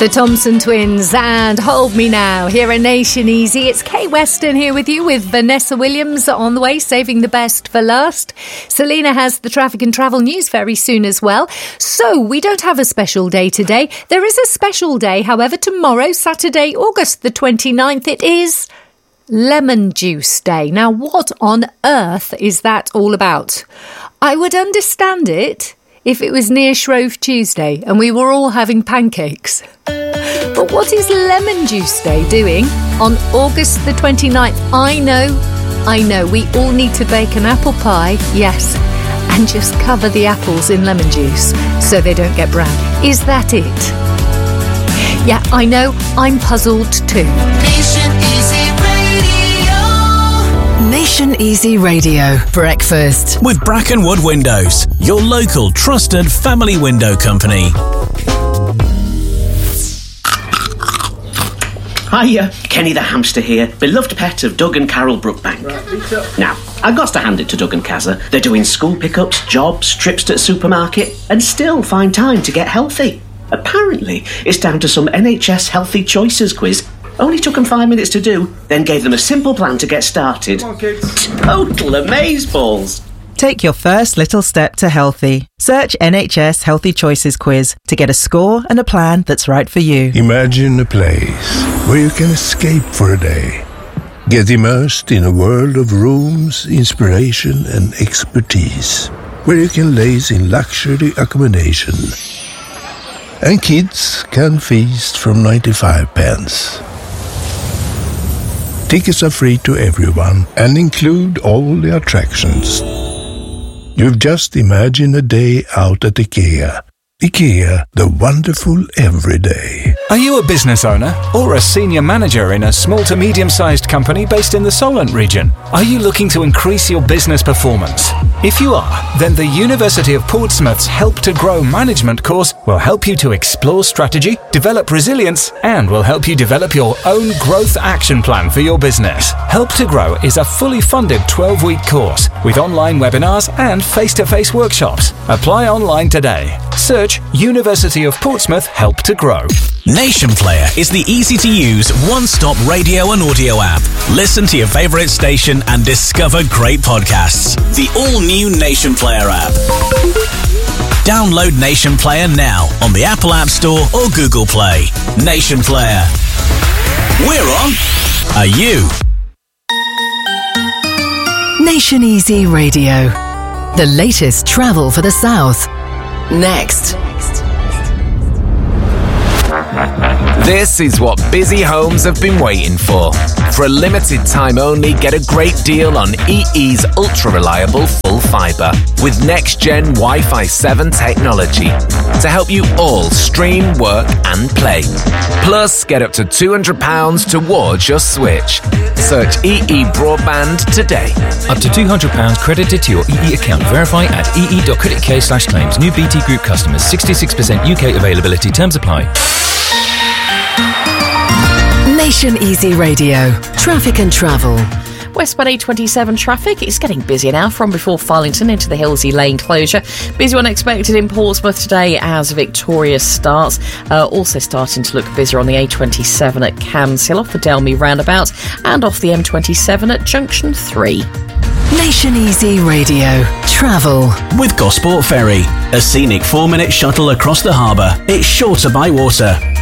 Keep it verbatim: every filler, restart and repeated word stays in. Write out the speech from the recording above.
The Thompson Twins and Hold Me Now here at Nation Easy. It's Kate Weston here with you with Vanessa Williams on the way, saving the best for last. Selena has the traffic and travel news very soon as well. So we don't have a special day today. There is a special day, however, tomorrow, Saturday, August the twenty-ninth. It is Lemon Juice Day. Now, what on earth is that all about? I would understand it if it was near Shrove Tuesday and we were all having pancakes. But what is Lemon Juice Day doing on August the twenty-ninth? I know, I know, we all need to bake an apple pie, yes, and just cover the apples in lemon juice so they don't get brown. Is that it? Yeah, I know, I'm puzzled too. Nation Easy Radio. Nation Easy Radio. Breakfast. With Brackenwood Windows, your local trusted family window company. Hiya, Kenny the hamster here, beloved pet of Doug and Carol Brookbank. Right, now, I've got to hand it to Doug and Kazza. They're doing school pickups, jobs, trips to the supermarket, and still find time to get healthy. Apparently, it's down to some N H S Healthy Choices quiz. Only took them five minutes to do, then gave them a simple plan to get started. Come on, kids. Total amazeballs. Take your first little step to healthy. Search N H S Healthy Choices quiz to get a score and a plan that's right for you. Imagine a place where you can escape for a day. Get immersed in a world of rooms, inspiration and expertise. Where you can laze in luxury accommodation. And kids can feast from ninety-five pence. Tickets are free to everyone and include all the attractions. You've just imagined a day out at IKEA. IKEA, the wonderful everyday. Are you a business owner or a senior manager in a small to medium-sized company based in the Solent region? Are you looking to increase your business performance? If you are, then the University of Portsmouth's Help to Grow management course will help you to explore strategy, develop resilience, and will help you develop your own growth action plan for your business. Help to Grow is a fully funded twelve-week course with online webinars and face-to-face workshops. Apply online today. Search University of Portsmouth Help to Grow. Nation Player is the easy-to-use one-stop radio and audio app. Listen to your favourite station and discover great podcasts. The all-new Nation Player app. Download Nation Player now on the Apple App Store or Google Play. Nation Player. We're on. Are you? Nation Easy Radio. The latest travel for the South. Next. This is what busy homes have been waiting for. For a limited time only, get a great deal on E E's ultra-reliable full fibre with next-gen Wi-Fi seven technology to help you all stream, work and play. Plus, get up to two hundred pounds towards your switch. Search E E Broadband today. Up to two hundred pounds credited to your E E account. Verify at ee.co.uk slash claims. New B T Group customers. sixty-six percent U K availability. Terms apply. Nation Easy Radio. Traffic and travel. Westbound A twenty-seven traffic is getting busier now from before Farlington into the Hillsey Lane closure. Busy one expected in Portsmouth today as Victoria starts. Uh, also starting to look busier on the A twenty-seven at Camshill off the Delmy roundabout and off the M twenty-seven at Junction three. Nation Easy Radio. Travel. With Gosport Ferry, a scenic four-minute shuttle across the harbour. It's shorter by water.